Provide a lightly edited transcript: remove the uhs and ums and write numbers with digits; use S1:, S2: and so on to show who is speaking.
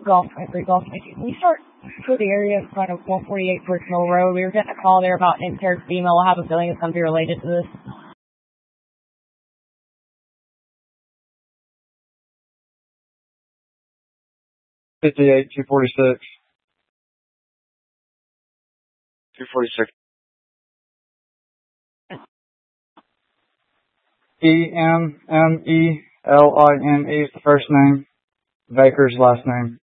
S1: Golf 23, Golf 22. We start for the area in front of 148 Brick Hill Road. We were getting a call there about an impaired female. I have a feeling it's going to be related to this.
S2: '58, 246.
S3: 246.
S2: EMMELINE is the first name. Baker's last name.